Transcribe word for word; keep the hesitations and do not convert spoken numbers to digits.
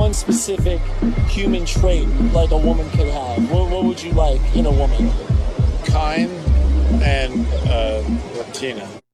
one specific human trait like a woman could have, what, what would you like in a woman? Kind and uh, Latina.